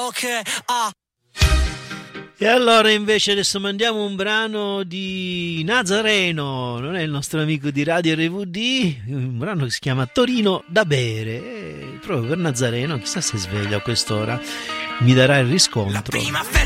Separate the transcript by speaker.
Speaker 1: E allora invece adesso mandiamo un brano di Nazareno, non è il nostro amico di Radio RVD, un brano che si chiama Torino da bere, e proprio per Nazareno, chissà se sveglia a quest'ora, mi darà il riscontro.